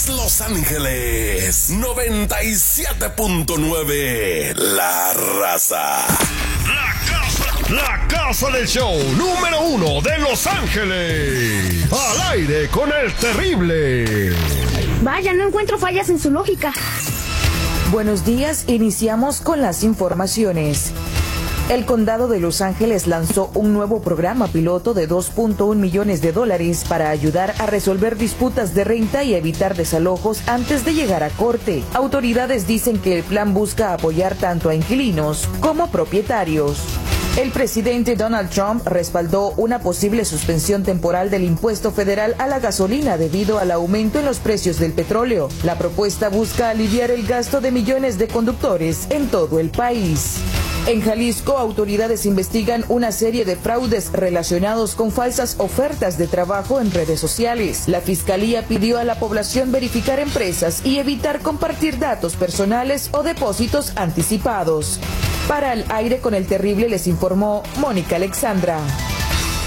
Los Ángeles 97.9. La Raza. La casa del show número 1 de Los Ángeles. Al aire con el terrible. Vaya, no encuentro fallas en su lógica. Buenos días, iniciamos con las informaciones. El condado de Los Ángeles lanzó un nuevo programa piloto de $2.1 millones para ayudar a resolver disputas de renta y evitar desalojos antes de llegar a corte. Autoridades dicen que el plan busca apoyar tanto a inquilinos como propietarios. El presidente Donald Trump respaldó una posible suspensión temporal del impuesto federal a la gasolina debido al aumento en los precios del petróleo. La propuesta busca aliviar el gasto de millones de conductores en todo el país. En Jalisco, autoridades investigan una serie de fraudes relacionados con falsas ofertas de trabajo en redes sociales. La Fiscalía pidió a la población verificar empresas y evitar compartir datos personales o depósitos anticipados. Para el aire con el terrible les informó Mónica Alexandra.